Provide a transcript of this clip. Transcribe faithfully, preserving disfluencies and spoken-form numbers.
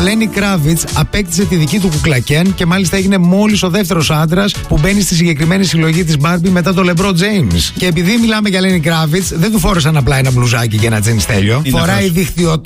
Λένι Κράβιτς απέκτησε τη δική του κουκλακέν και μάλιστα έγινε μόλις ο δεύτερος άντρας που μπαίνει στη συγκεκριμένη συλλογή της Barbie μετά τον LeBron James. Και επειδή μιλάμε για Λένι Κράβιτς, δεν του φόρεσαν απλά ένα μπλουζάκι και ένα τζιν στέλιο. Φοράει δικτυο